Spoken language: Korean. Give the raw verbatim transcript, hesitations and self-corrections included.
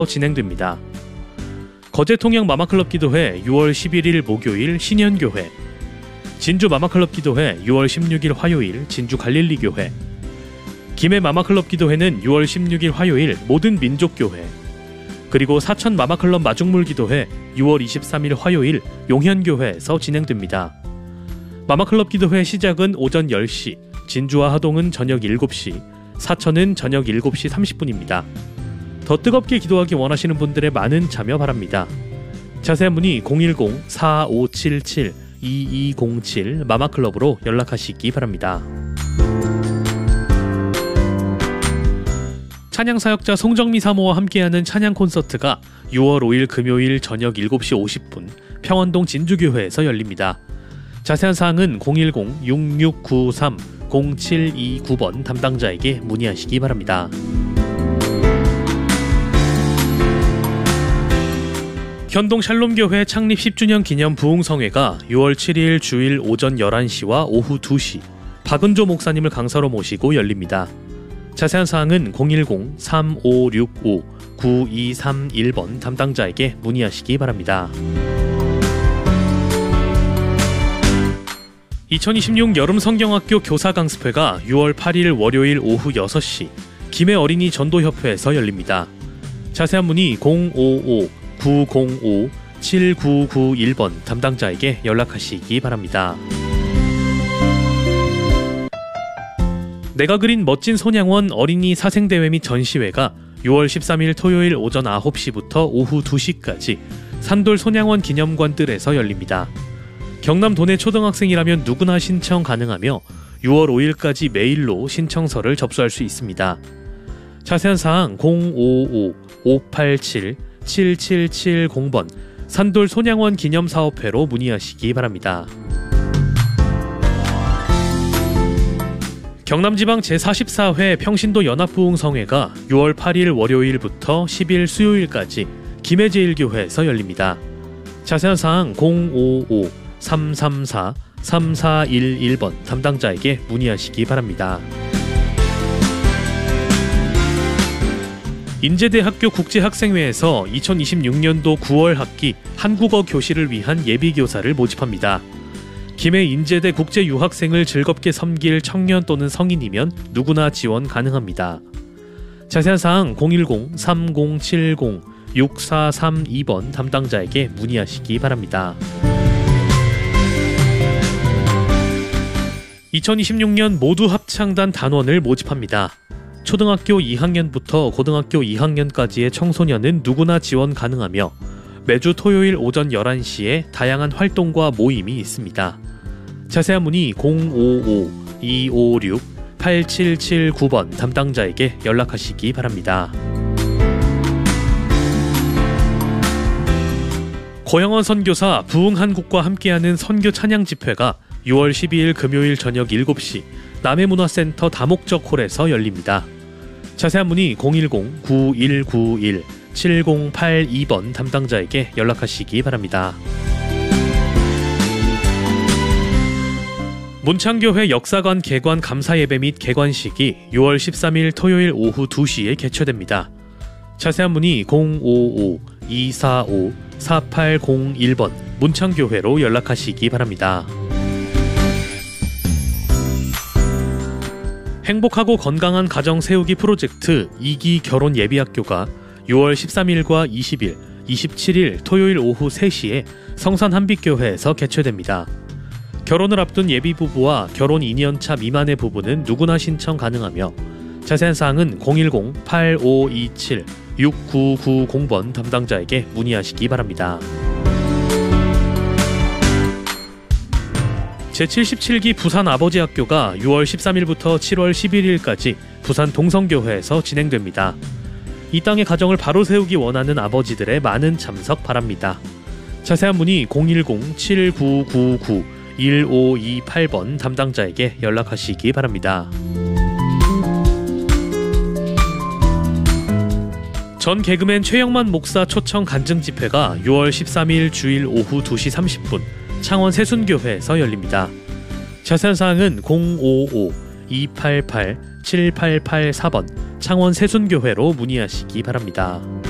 진행됩니다. 거제통영 마마클럽 기도회 유월 십일일 목요일 신현교회, 진주 마마클럽 기도회 유월 십육일 화요일 진주 갈릴리 교회, 김해 마마클럽 기도회는 유월 십육일 화요일 모든 민족교회, 그리고 사천 마마클럽 마중물 기도회 유월 이십삼일 화요일 용현교회에서 진행됩니다. 마마클럽 기도회 시작은 오전 열 시, 진주와 하동은 저녁 일곱 시, 사천은 저녁 일곱 시 삼십 분입니다. 더 뜨겁게 기도하기 원하시는 분들의 많은 참여 바랍니다. 자세한 문의 공일공 사오칠칠 이이공칠 마마클럽으로 연락하시기 바랍니다. 찬양사역자 송정미 사모와 함께하는 찬양 콘서트가 유월 오일 금요일 저녁 일곱 시 오십 분 평원동 진주교회에서 열립니다. 자세한 사항은 공일공 육육구삼 공칠이구 번 담당자에게 문의하시기 바랍니다. 현동 샬롬교회 창립 십 주년 기념 부흥성회가 유월 칠일 주일 오전 열한 시와 오후 두 시 박은조 목사님을 강사로 모시고 열립니다. 자세한 사항은 공일공 삼오육오 구이삼일 번 담당자에게 문의하시기 바랍니다. 이천이십육 여름 성경학교 교사 강습회가 유월 팔일 월요일 오후 여섯 시 김해 어린이 전도협회에서 열립니다. 자세한 문의 공오오 구공오 칠구구일 번 담당자에게 연락하시기 바랍니다. 내가 그린 멋진 손양원 어린이 사생대회 및 전시회가 유월 십삼일 토요일 오전 아홉 시부터 오후 두 시까지 산돌 손양원 기념관 뜰에서 열립니다. 경남 도내 초등학생이라면 누구나 신청 가능하며 유월 오일까지 메일로 신청서를 접수할 수 있습니다. 자세한 사항 공오오 오팔칠 칠칠칠공 번 산돌 손양원 기념사업회로 문의하시기 바랍니다. 경남지방 제사십사 회 평신도 연합부흥성회가 유월 팔일 월요일부터 십일 수요일까지 김해제일교회에서 열립니다. 자세한 사항 공오오 삼삼사 삼사일일 번 담당자에게 문의하시기 바랍니다. 인제대학교 국제학생회에서 이천이십육 년도 구월 학기 한국어 교실을 위한 예비교사를 모집합니다. 김해 인제대 국제유학생을 즐겁게 섬길 청년 또는 성인이면 누구나 지원 가능합니다. 자세한 사항 공일공 삼공칠공 육사삼이 번 담당자에게 문의하시기 바랍니다. 이천이십육 년 모두 합창단 단원을 모집합니다. 초등학교 이 학년부터 고등학교 이 학년까지의 청소년은 누구나 지원 가능하며 매주 토요일 오전 열한 시에 다양한 활동과 모임이 있습니다. 자세한 문의 공오오 이오육 팔칠칠구 번 담당자에게 연락하시기 바랍니다. 고영원 선교사 부흥한국과 함께하는 선교 찬양 집회가 유월 십이일 금요일 저녁 일곱 시 남해문화센터 다목적 홀에서 열립니다. 자세한 문의 공일공 구일구일 칠공팔이 번 담당자에게 연락하시기 바랍니다. 문창교회 역사관 개관 감사예배 및 개관식이 유월 십삼일 토요일 오후 두 시에 개최됩니다. 자세한 문의 공오오 이사오 사팔공일 번 문창교회로 연락하시기 바랍니다. 행복하고 건강한 가정 세우기 프로젝트 이 기 결혼 예비학교가 유월 십삼일과 이십일, 이십칠일 토요일 오후 세 시에 성산 한빛교회에서 개최됩니다. 결혼을 앞둔 예비부부와 결혼 이 년차 미만의 부부는 누구나 신청 가능하며 자세한 사항은 공일공 팔오이칠 육구구공 번 담당자에게 문의하시기 바랍니다. 제칠십칠 기 부산 아버지학교가 유월 십삼일부터 칠월 십일일까지 부산 동성교회에서 진행됩니다. 이 땅의 가정을 바로 세우기 원하는 아버지들의 많은 참석 바랍니다. 자세한 문의 공일공 칠구구구 일오이팔 번 담당자에게 연락하시기 바랍니다. 전 개그맨 최영만 목사 초청 간증 집회가 유월 십삼일 주일 오후 두 시 삼십 분 창원 세순교회에서 열립니다. 자세한 사항은 공오오 이팔팔 칠팔팔사 번 창원 세순교회로 문의하시기 바랍니다.